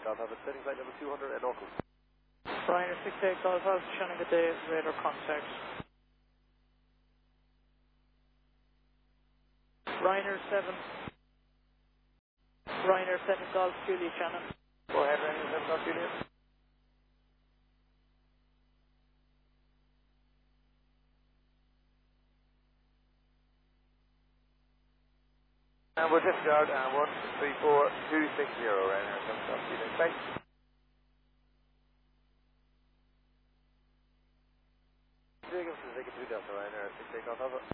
Golf Alpha, setting flight level 200 at local. Ryanair 68 Golf Alpha, Shannon, good day, radar contact. Ryanair 7. Ryanair 7 Golf Juliet, Shannon. Go ahead, Ryanair 7 Golf Juliet. And we'll disregard 134260, Ryanair 7 Golf Juliet. Thanks. Jacob, take it 2 Delta, Ryanair 68 Golf Alpha.